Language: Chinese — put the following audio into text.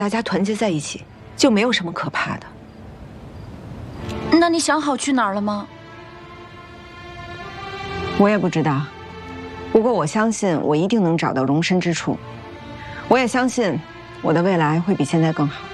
大家团结在一起，就没有什么可怕的。 那你想好去哪儿了吗？ 我也不知道，不过我相信我一定能找到容身之处。我也相信我的未来会比现在更好。